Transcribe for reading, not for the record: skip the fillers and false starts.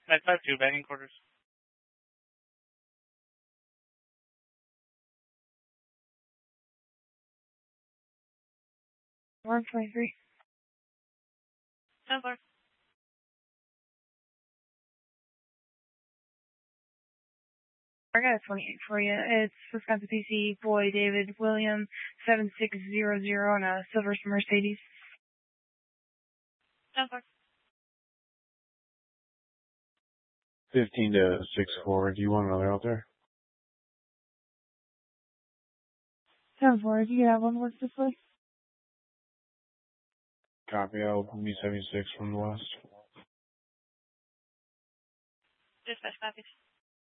952, bagging quarters. Mark 23. 10-4. I got a 28 for you. It's Wisconsin PC, Boy David William, 7600 on a silver Mercedes. 10-4. 15 to 6-4. Do you want another out there? 10-4. Do you have one work this way? Copy. I'll be 76 from the west. Dispatch copies.